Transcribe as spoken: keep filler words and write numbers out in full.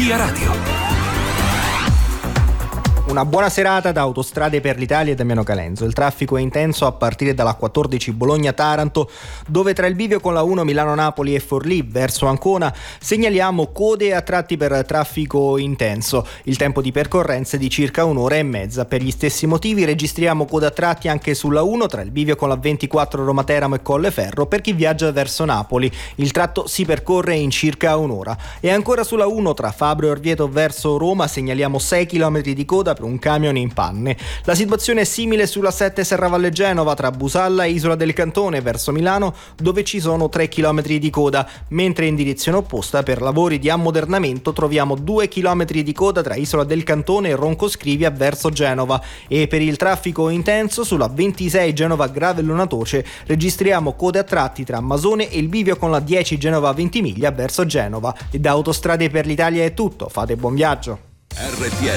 Via Radio. Una buona serata da Autostrade per l'Italia e Damiano Calenzo. Il traffico è intenso a partire dalla quattordici Bologna-Taranto, dove tra il bivio con la uno Milano-Napoli e Forlì verso Ancona segnaliamo code a tratti per traffico intenso. Il tempo di percorrenza è di circa un'ora e mezza. Per gli stessi motivi registriamo code a tratti anche sulla uno tra il bivio con la ventiquattro Roma-Teramo e Colleferro per chi viaggia verso Napoli. Il tratto si percorre in circa un'ora. E ancora sulla uno tra Fabro e Orvieto verso Roma segnaliamo sei chilometri di coda per un camion in panne. La situazione è simile sulla sette Serravalle Genova tra Busalla e Isola del Cantone verso Milano, dove ci sono tre chilometri di coda, mentre in direzione opposta per lavori di ammodernamento troviamo due chilometri di coda tra Isola del Cantone e Roncoscrivia verso Genova. E per il traffico intenso sulla ventisei Genova Gravellonatoce registriamo code a tratti tra Masone e il bivio con la dieci Genova Ventimiglia verso Genova. E da Autostrade per l'Italia è tutto, fate buon viaggio. R T L